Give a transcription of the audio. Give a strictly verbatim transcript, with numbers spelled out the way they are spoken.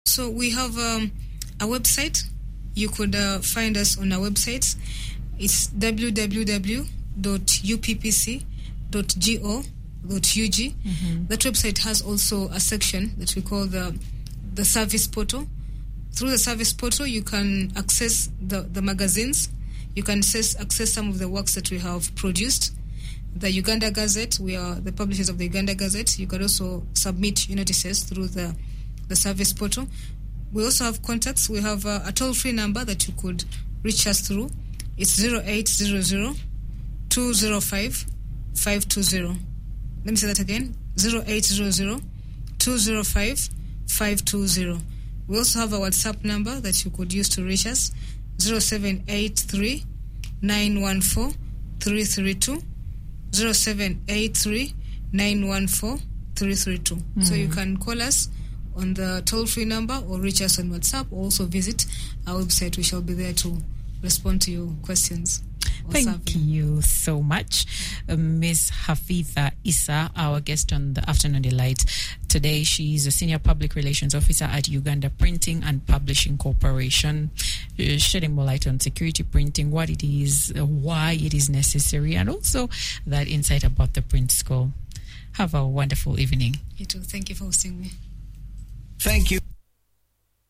So we have um, a website. You could uh, find us on our website. It's w w w dot u p p c dot go dot u g. Mm-hmm. That website has also a section that we call the the service portal. Through the service portal, you can access the, the magazines. You can access, access some of the works that we have produced. The Uganda Gazette, we are the publishers of the Uganda Gazette. You can also submit your notices through the, the service portal. We also have contacts. We have a, a toll-free number that you could reach us through. It's zero eight zero zero two zero five five two zero. Let me say that again. zero eight zero zero two zero five five two zero. We also have a WhatsApp number that you could use to reach us. zero seven eight three nine one four three three two. zero seven eight three nine one four three three two. Mm. So you can call us on the toll-free number or reach us on WhatsApp, or also visit our website. We shall be there to respond to your questions. Thank you so much, uh, Miss Hafitha Issa, our guest on the Afternoon Delight. Today, she's a Senior Public Relations Officer at Uganda Printing and Publishing Corporation, uh, shedding more light on security printing, what it is, uh, why it is necessary, and also that insight about the print school. Have a wonderful evening. You too. Thank you for hosting me. Thank you.